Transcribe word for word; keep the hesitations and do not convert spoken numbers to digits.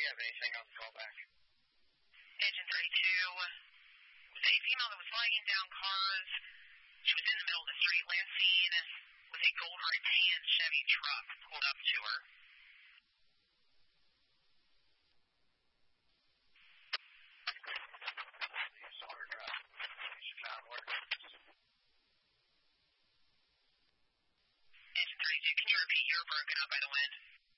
you have anything, I'll call back. Engine thirty-two, was a female that was flagging down cars. She was in the middle of the street, last seen with a gold or a tan Chevy truck pulled up to her. Engine thirty-two, can you repeat, you were broken up by the wind?